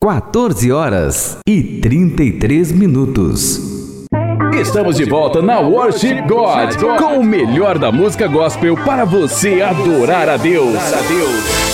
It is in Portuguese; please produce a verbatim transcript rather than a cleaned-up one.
quatorze horas e trinta e três minutos. Estamos de volta na Worship God, com o melhor da música gospel para você adorar a Deus.